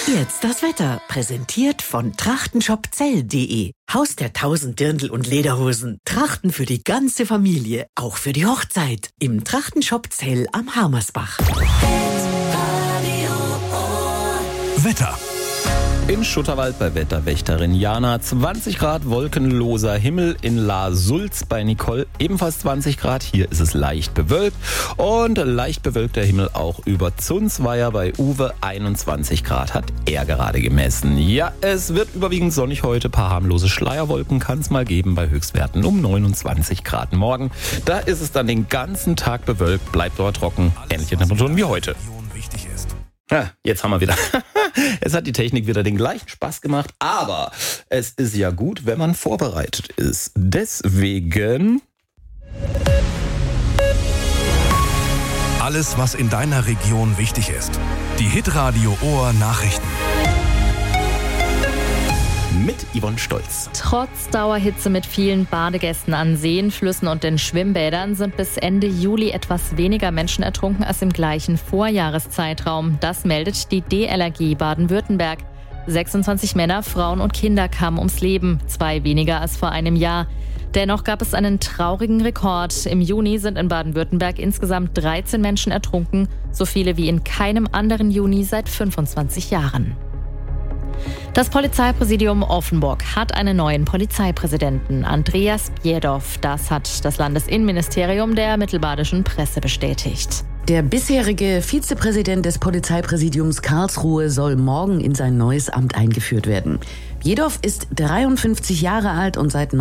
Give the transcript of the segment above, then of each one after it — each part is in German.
Jetzt das Wetter, präsentiert von trachtenshopzell.de. Haus der 1000 Dirndl und Lederhosen. Trachten für die ganze Familie, auch für die Hochzeit. Im Trachtenshop Zell am Harmersbach. Wetter. In Schutterwald bei Wetterwächterin Jana 20 Grad, wolkenloser Himmel. In La Sulz bei Nicole ebenfalls 20 Grad. Hier ist es leicht bewölkt. Und leicht bewölkter Himmel auch über Zunzweier bei Uwe. 21 Grad hat er gerade gemessen. Ja, es wird überwiegend sonnig heute. Paar harmlose Schleierwolken kann es mal geben bei Höchstwerten um 29 Grad morgen. Da ist es dann den ganzen Tag bewölkt, bleibt dort trocken. Ähnliche Temperaturen wie heute. Ja, jetzt haben wir wieder. Es hat die Technik wieder den gleichen Spaß gemacht, aber es ist ja gut, wenn man vorbereitet ist. Deswegen... Alles, was in deiner Region wichtig ist. Die Hitradio Ohr Nachrichten. Mit Yvonne Stolz. Trotz Dauerhitze mit vielen Badegästen an Seen, Flüssen und den Schwimmbädern sind bis Ende Juli etwas weniger Menschen ertrunken als im gleichen Vorjahreszeitraum. Das meldet die DLRG Baden-Württemberg. 26 Männer, Frauen und Kinder kamen ums Leben, 2 weniger als vor einem Jahr. Dennoch gab es einen traurigen Rekord. Im Juni sind in Baden-Württemberg insgesamt 13 Menschen ertrunken, so viele wie in keinem anderen Juni seit 25 Jahren. Das Polizeipräsidium Offenburg hat einen neuen Polizeipräsidenten, Andreas Bjedow. Das hat das Landesinnenministerium der mittelbadischen Presse bestätigt. Der bisherige Vizepräsident des Polizeipräsidiums Karlsruhe soll morgen in sein neues Amt eingeführt werden. Bjedow ist 53 Jahre alt und seit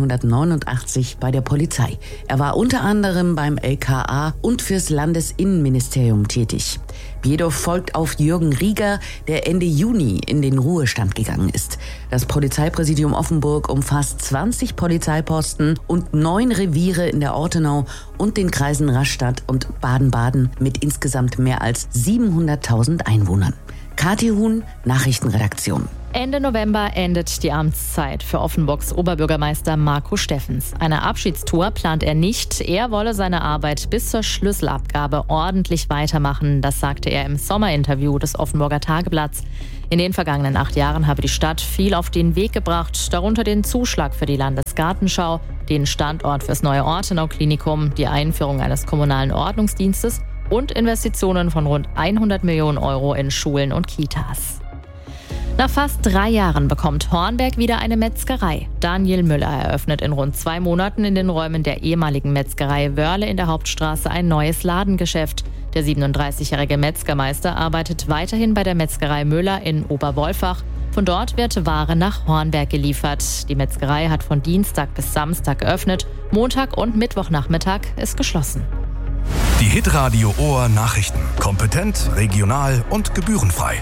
1989 bei der Polizei. Er war unter anderem beim LKA und fürs Landesinnenministerium tätig. Bjedow folgt auf Jürgen Rieger, der Ende Juni in den Ruhestand gegangen ist. Das Polizeipräsidium Offenburg umfasst 20 Polizeiposten und 9 Reviere in der Ortenau und den Kreisen Rastatt und Baden-Baden mit insgesamt mehr als 700.000 Einwohnern. Kathi Huhn, Nachrichtenredaktion. Ende November endet die Amtszeit für Offenburgs Oberbürgermeister Marco Steffens. Eine Abschiedstour plant er nicht. Er wolle seine Arbeit bis zur Schlüsselabgabe ordentlich weitermachen. Das sagte er im Sommerinterview des Offenburger Tageblatts. In den vergangenen 8 Jahren habe die Stadt viel auf den Weg gebracht, darunter den Zuschlag für die Landesgartenschau, den Standort fürs neue Ortenau-Klinikum, die Einführung eines kommunalen Ordnungsdienstes und Investitionen von rund 100 Millionen Euro in Schulen und Kitas. Nach fast 3 Jahren bekommt Hornberg wieder eine Metzgerei. Daniel Müller eröffnet in rund 2 Monaten in den Räumen der ehemaligen Metzgerei Wörle in der Hauptstraße ein neues Ladengeschäft. Der 37-jährige Metzgermeister arbeitet weiterhin bei der Metzgerei Müller in Oberwolfach. Von dort wird Ware nach Hornberg geliefert. Die Metzgerei hat von Dienstag bis Samstag geöffnet. Montag und Mittwochnachmittag ist geschlossen. Die Hitradio Ohr Nachrichten. Kompetent, regional und gebührenfrei.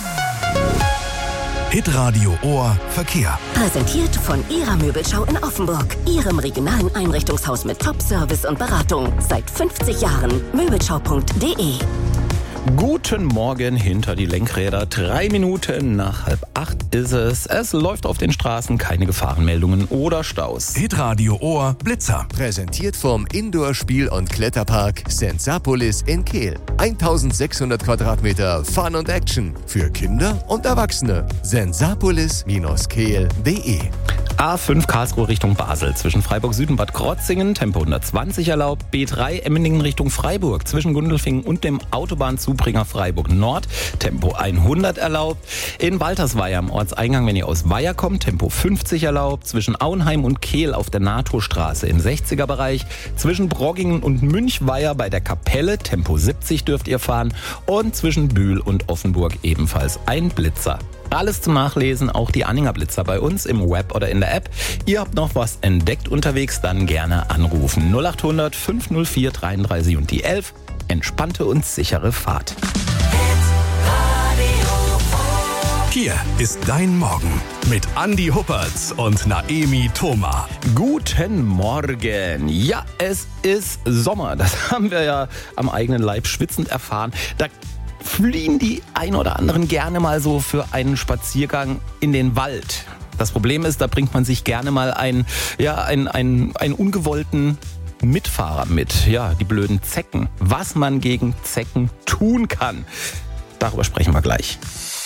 Hitradio Ohr Verkehr. Präsentiert von Ihrer Möbelschau in Offenburg. Ihrem regionalen Einrichtungshaus mit Top-Service und Beratung. Seit 50 Jahren. Möbelschau.de. Guten Morgen hinter die Lenkräder. 3 Minuten nach 7:30 ist es. Es läuft auf den Straßen, keine Gefahrenmeldungen oder Staus. Hitradio Ohr Blitzer. Präsentiert vom Indoor-Spiel- und Kletterpark Sensapolis in Kehl. 1600 Quadratmeter Fun und Action für Kinder und Erwachsene. Sensapolis-kehl.de. A5 Karlsruhe Richtung Basel. Zwischen Freiburg Süd und Bad Krotzingen Tempo 120 erlaubt. B3 Emmendingen Richtung Freiburg. Zwischen Gundelfingen und dem Autobahnzubringer Freiburg Nord Tempo 100 erlaubt. In Waltersweier am Ortseingang, wenn ihr aus Weiher kommt, Tempo 50 erlaubt. Zwischen Auenheim und Kehl auf der NATO-Straße im 60er-Bereich. Zwischen Broggingen und Münchweier bei der Kapelle Tempo 70 dürft ihr fahren. Und zwischen Bühl und Offenburg ebenfalls ein Blitzer. Alles zum Nachlesen, auch die Anhänger Blitzer bei uns im Web oder in der App. Ihr habt noch was entdeckt unterwegs, dann gerne anrufen. 0800 504 33 und die 11. Entspannte und sichere Fahrt. Hier ist dein Morgen mit Andi Huppertz und Naemi Thoma. Guten Morgen. Ja, es ist Sommer. Das haben wir ja am eigenen Leib schwitzend erfahren. Da fliehen die ein oder anderen gerne mal so für einen Spaziergang in den Wald. Das Problem ist, da bringt man sich gerne mal einen ungewollten Mitfahrer mit. Ja, die blöden Zecken. Was man gegen Zecken tun kann, darüber sprechen wir gleich.